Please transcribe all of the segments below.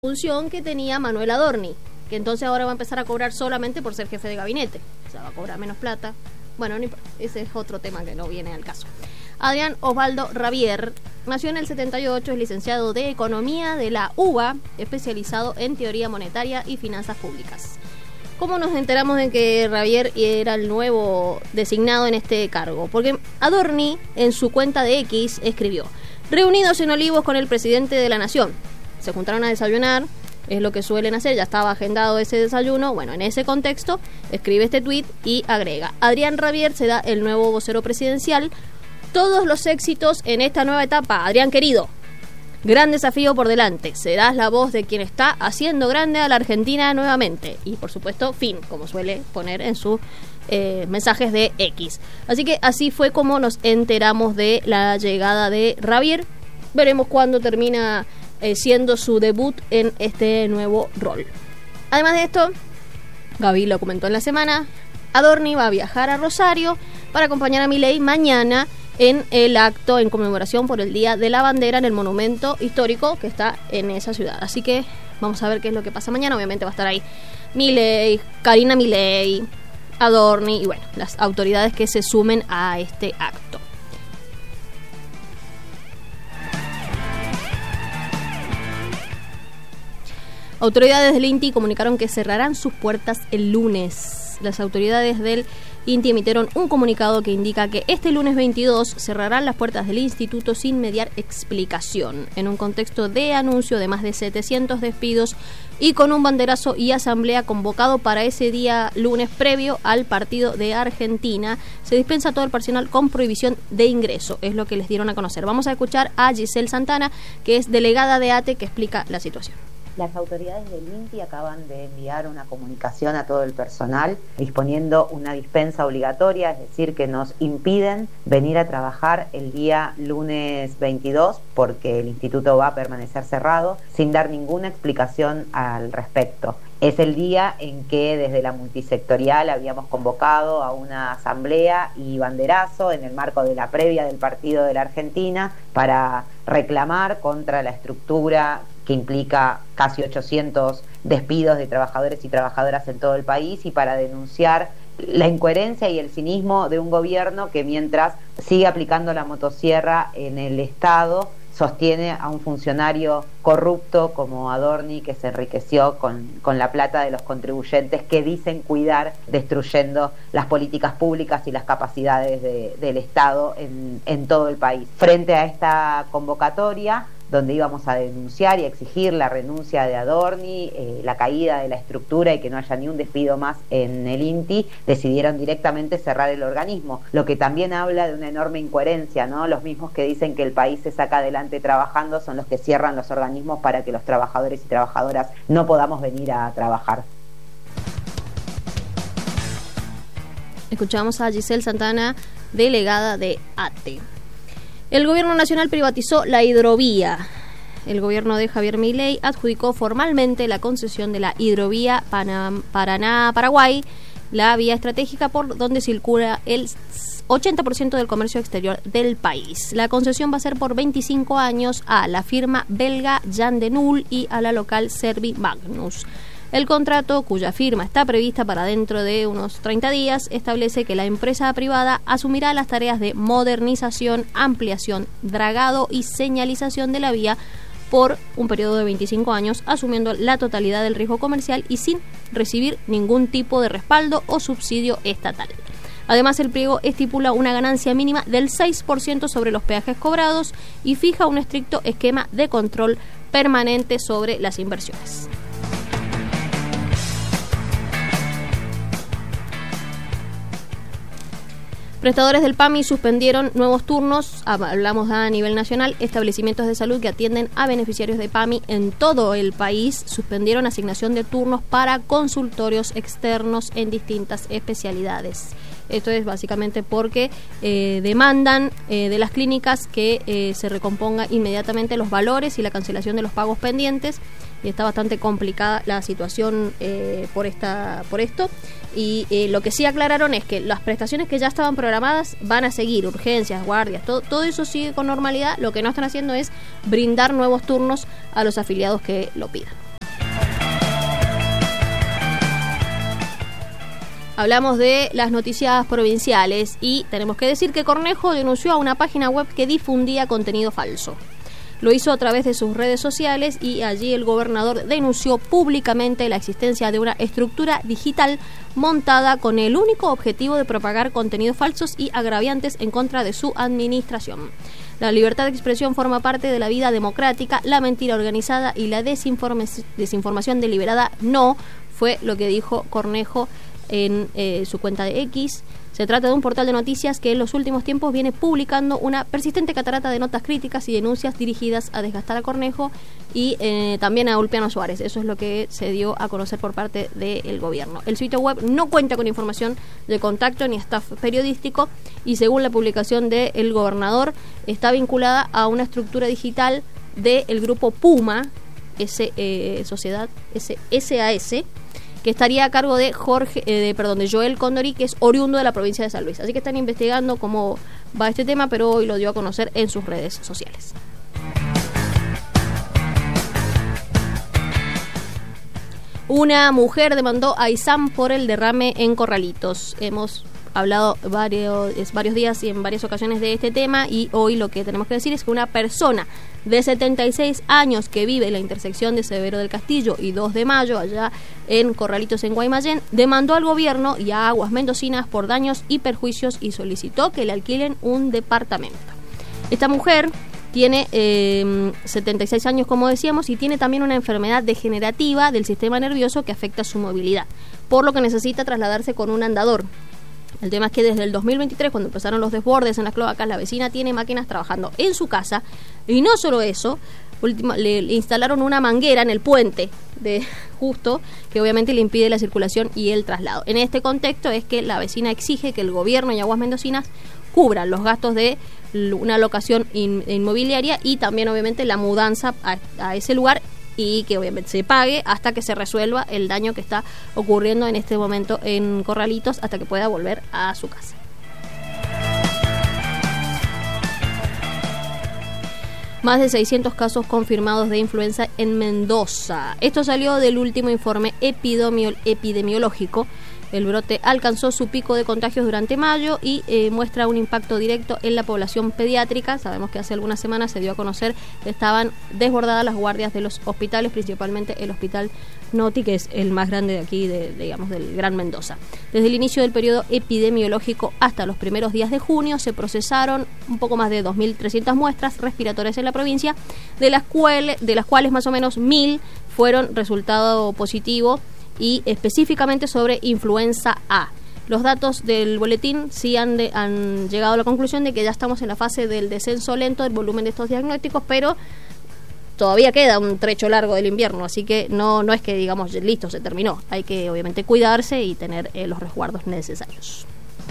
función que tenía Manuel Adorni, que entonces ahora va a empezar a cobrar solamente por ser jefe de gabinete, o sea, va a cobrar menos plata. Bueno, no importa, ese es otro tema que no viene al caso. Adrián Osvaldo Rabier nació en el 78, es licenciado de Economía de la UBA, especializado en Teoría Monetaria y Finanzas Públicas. ¿Cómo nos enteramos de que Rabier era el nuevo designado en este cargo? Porque Adorni, en su cuenta de X, escribió: reunidos en Olivos con el presidente de la Nación. Se juntaron a desayunar, es lo que suelen hacer, ya estaba agendado ese desayuno. Bueno, en ese contexto, escribe este tuit y agrega: Adrián Rabier será el nuevo vocero presidencial. Todos los éxitos en esta nueva etapa, Adrián querido. Gran desafío por delante. Serás la voz de quien está haciendo grande a la Argentina nuevamente. Y por supuesto, fin, como suele poner en sus mensajes de X. Así que así fue como nos enteramos de la llegada de Rabier. Veremos cuándo termina siendo su debut en este nuevo rol. Además de esto, Gaby lo comentó en la semana, Adorni va a viajar a Rosario para acompañar a Milei mañana en el acto en conmemoración por el Día de la Bandera en el monumento histórico que está en esa ciudad. Así que vamos a ver qué es lo que pasa mañana. Obviamente va a estar ahí Milei, Karina Milei, Adorni y bueno, las autoridades que se sumen a este acto. Autoridades del INTI comunicaron que cerrarán sus puertas el lunes. Las autoridades del INTI emitieron un comunicado que indica que este lunes 22 cerrarán las puertas del instituto sin mediar explicación, en un contexto de anuncio de más de 700 despidos y con un banderazo y asamblea convocado para ese día lunes previo al partido de Argentina. Se dispensa a todo el personal con prohibición de ingreso, es lo que les dieron a conocer. Vamos a escuchar a Giselle Santana, que es delegada de ATE, que explica la situación. Las autoridades del INTI acaban de enviar una comunicación a todo el personal disponiendo una dispensa obligatoria, es decir, que nos impiden venir a trabajar el día lunes 22 porque el instituto va a permanecer cerrado sin dar ninguna explicación al respecto. Es el día en que desde la multisectorial habíamos convocado a una asamblea y banderazo en el marco de la previa del partido de la Argentina para reclamar contra la estructura que implica casi 800 despidos de trabajadores y trabajadoras en todo el país y para denunciar la incoherencia y el cinismo de un gobierno que mientras sigue aplicando la motosierra en el Estado sostiene a un funcionario corrupto como Adorni, que se enriqueció con la plata de los contribuyentes que dicen cuidar, destruyendo las políticas públicas y las capacidades del Estado en todo el país. Frente a esta convocatoria, donde íbamos a denunciar y exigir la renuncia de Adorni, la caída de la estructura y que no haya ni un despido más en el INTI, decidieron directamente cerrar el organismo, lo que también habla de una enorme incoherencia, ¿no? Los mismos que dicen que el país se saca adelante trabajando son los que cierran los organismos para que los trabajadores y trabajadoras no podamos venir a trabajar. Escuchamos a Giselle Santana, delegada de ATE. El gobierno nacional privatizó la hidrovía. El gobierno de Javier Milei adjudicó formalmente la concesión de la hidrovía Paraná-Paraguay, la vía estratégica por donde circula el 80% del comercio exterior del país. La concesión va a ser por 25 años a la firma belga Jan de Nul y a la local Servi Magnus. El contrato, cuya firma está prevista para dentro de unos 30 días, establece que la empresa privada asumirá las tareas de modernización, ampliación, dragado y señalización de la vía por un periodo de 25 años, asumiendo la totalidad del riesgo comercial y sin recibir ningún tipo de respaldo o subsidio estatal. Además, el pliego estipula una ganancia mínima del 6% sobre los peajes cobrados y fija un estricto esquema de control permanente sobre las inversiones. Prestadores del PAMI suspendieron nuevos turnos, hablamos a nivel nacional. Establecimientos de salud que atienden a beneficiarios de PAMI en todo el país suspendieron asignación de turnos para consultorios externos en distintas especialidades. Esto es básicamente porque demandan de las clínicas que se recomponga inmediatamente los valores y la cancelación de los pagos pendientes. Y está bastante complicada la situación por esto. Y lo que sí aclararon es que las prestaciones que ya estaban programadas van a seguir, urgencias, guardias, todo eso sigue con normalidad. Lo que no están haciendo es brindar nuevos turnos a los afiliados que lo pidan. Hablamos de las noticias provinciales y tenemos que decir que Cornejo denunció a una página web que difundía contenido falso. Lo hizo a través de sus redes sociales y allí el gobernador denunció públicamente la existencia de una estructura digital montada con el único objetivo de propagar contenidos falsos y agraviantes en contra de su administración. La libertad de expresión forma parte de la vida democrática, la mentira organizada y la desinformación deliberada no, fue lo que dijo Cornejo en su cuenta de X. Se trata de un portal de noticias que en los últimos tiempos viene publicando una persistente catarata de notas críticas y denuncias dirigidas a desgastar a Cornejo y también a Ulpiano Suárez. Eso es lo que se dio a conocer por parte del gobierno. El sitio web no cuenta con información de contacto ni staff periodístico y según la publicación del gobernador está vinculada a una estructura digital del grupo Puma, Sociedad SAS, que estaría a cargo de Joel Condori, que es oriundo de la provincia de San Luis. Así que están investigando cómo va este tema, pero hoy lo dio a conocer en sus redes sociales. Una mujer demandó a ISAM por el derrame en Corralitos. Hemos hablado varios días y en varias ocasiones de este tema y hoy lo que tenemos que decir es que una persona de 76 años que vive en la intersección de Severo del Castillo y 2 de Mayo, allá en Corralitos, en Guaymallén, demandó al gobierno y a Aguas Mendocinas por daños y perjuicios y solicitó que le alquilen un departamento. Esta mujer tiene 76 años, como decíamos, y tiene también una enfermedad degenerativa del sistema nervioso que afecta su movilidad, por lo que necesita trasladarse con un andador. El tema es que desde el 2023, cuando empezaron los desbordes en las cloacas, la vecina tiene máquinas trabajando en su casa y no solo eso, le instalaron una manguera en el puente de justo que obviamente le impide la circulación y el traslado. En este contexto es que la vecina exige que el gobierno y Aguas Mendocinas cubran los gastos de una locación inmobiliaria y también obviamente la mudanza a ese lugar y que obviamente se pague hasta que se resuelva el daño que está ocurriendo en este momento en Corralitos hasta que pueda volver a su casa. Más de 600 casos confirmados de influenza en Mendoza. Esto salió del último informe epidemiológico. El brote alcanzó su pico de contagios durante mayo y muestra un impacto directo en la población pediátrica. Sabemos que hace algunas semanas se dio a conocer que estaban desbordadas las guardias de los hospitales, principalmente el Hospital Noti, que es el más grande de aquí, del Gran Mendoza. Desde el inicio del periodo epidemiológico hasta los primeros días de junio se procesaron un poco más de 2.300 muestras respiratorias en la provincia, de las cuales más o menos 1.000 fueron resultado positivo y específicamente sobre influenza A. Los datos del boletín sí han llegado a la conclusión de que ya estamos en la fase del descenso lento del volumen de estos diagnósticos, pero todavía queda un trecho largo del invierno, así que no es que digamos listo, se terminó. Hay que obviamente cuidarse y tener los resguardos necesarios.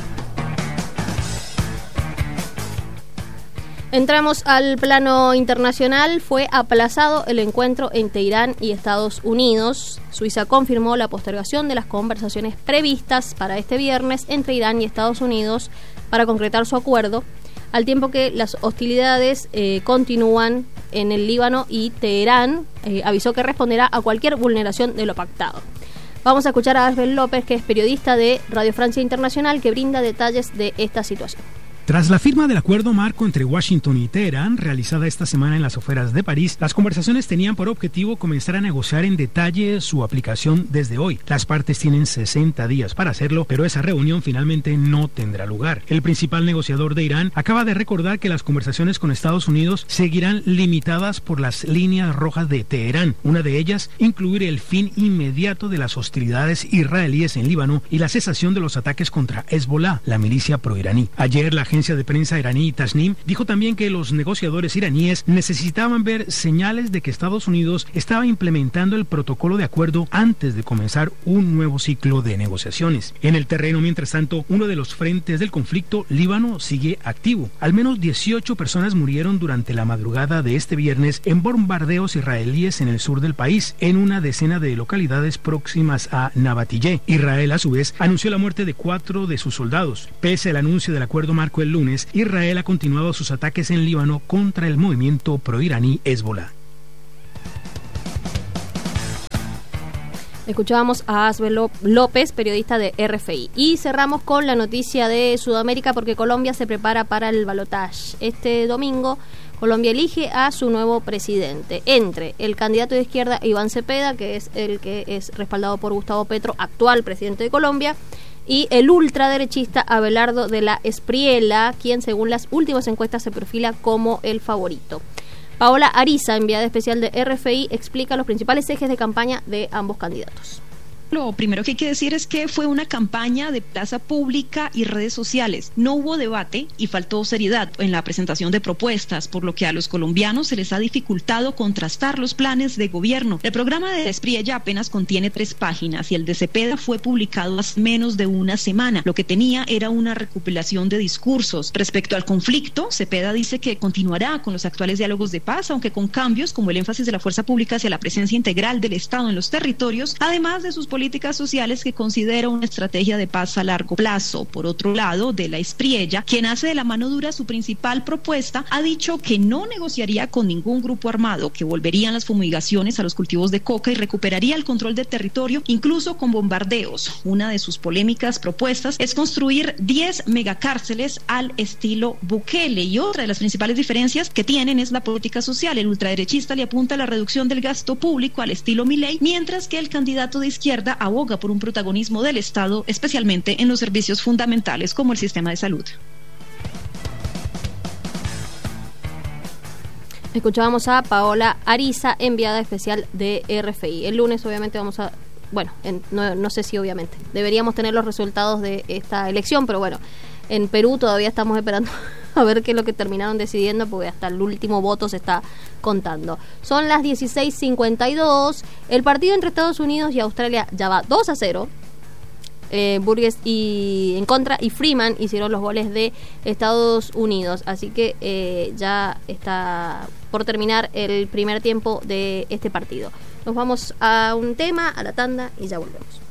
Entramos al plano internacional. Fue aplazado el encuentro entre Irán y Estados Unidos. Suiza confirmó la postergación de las conversaciones previstas para este viernes entre Irán y Estados Unidos para concretar su acuerdo, al tiempo que las hostilidades continúan en el Líbano y Teherán avisó que responderá a cualquier vulneración de lo pactado. Vamos a escuchar a Asbel López, que es periodista de Radio Francia Internacional, que brinda detalles de esta situación. Tras la firma del acuerdo marco entre Washington y Teherán, realizada esta semana en las afueras de París, las conversaciones tenían por objetivo comenzar a negociar en detalle su aplicación desde hoy. Las partes tienen 60 días para hacerlo, pero esa reunión finalmente no tendrá lugar. El principal negociador de Irán acaba de recordar que las conversaciones con Estados Unidos seguirán limitadas por las líneas rojas de Teherán. Una de ellas, incluir el fin inmediato de las hostilidades israelíes en Líbano y la cesación de los ataques contra Hezbollah, la milicia proiraní. Ayer la agencia de prensa iraní Tasnim dijo también que los negociadores iraníes necesitaban ver señales de que Estados Unidos estaba implementando el protocolo de acuerdo antes de comenzar un nuevo ciclo de negociaciones. En el terreno, mientras tanto, uno de los frentes del conflicto, Líbano, sigue activo. Al menos 18 personas murieron durante la madrugada de este viernes en bombardeos israelíes en el sur del país, en una decena de localidades próximas a Nabatiyeh. Israel, a su vez, anunció la muerte de 4 de sus soldados. Pese al anuncio del acuerdo marco el lunes, Israel ha continuado sus ataques en Líbano contra el movimiento proiraní Hezbollah. Escuchábamos a Asbel López, periodista de RFI. Y cerramos con la noticia de Sudamérica porque Colombia se prepara para el balotaje. Este domingo Colombia elige a su nuevo presidente entre el candidato de izquierda Iván Cepeda, que es el que es respaldado por Gustavo Petro, actual presidente de Colombia, y el ultraderechista Abelardo de la Espriella, quien según las últimas encuestas se perfila como el favorito. Paola Ariza, enviada especial de RFI, explica los principales ejes de campaña de ambos candidatos. Lo primero que hay que decir es que fue una campaña de plaza pública y redes sociales. No hubo debate y faltó seriedad en la presentación de propuestas, por lo que a los colombianos se les ha dificultado contrastar los planes de gobierno. El programa de Espriella apenas contiene 3 páginas y el de Cepeda fue publicado hace menos de una semana. Lo que tenía era una recopilación de discursos. Respecto al conflicto, Cepeda dice que continuará con los actuales diálogos de paz, aunque con cambios como el énfasis de la fuerza pública hacia la presencia integral del Estado en los territorios, además de sus políticas sociales que considera una estrategia de paz a largo plazo. Por otro lado, de la Espriella, quien hace de la mano dura su principal propuesta, ha dicho que no negociaría con ningún grupo armado, que volverían las fumigaciones a los cultivos de coca y recuperaría el control del territorio, incluso con bombardeos. Una de sus polémicas propuestas es construir 10 megacárceles al estilo Bukele, y otra de las principales diferencias que tienen es la política social. El ultraderechista le apunta a la reducción del gasto público al estilo Milei, mientras que el candidato de izquierda aboga por un protagonismo del Estado, especialmente en los servicios fundamentales como el sistema de salud. Escuchábamos a Paola Ariza, enviada especial de RFI. El lunes obviamente vamos a... Bueno, no sé si obviamente. Deberíamos tener los resultados de esta elección, pero bueno, en Perú todavía estamos esperando a ver qué es lo que terminaron decidiendo, porque hasta el último voto se está contando. Son las 16:52. El partido entre Estados Unidos y Australia ya va 2-0. Burgess en contra y Freeman hicieron los goles de Estados Unidos. Así que ya está por terminar el primer tiempo de este partido. Nos vamos a un tema, a la tanda, y ya volvemos.